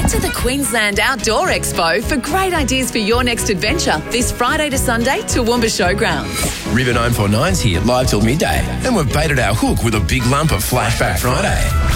to the Queensland Outdoor Expo for great ideas for your next adventure this Friday to Sunday to Toowoomba Showgrounds. River 949's here live till midday, and we've baited our hook with a big lump of Flashback Friday.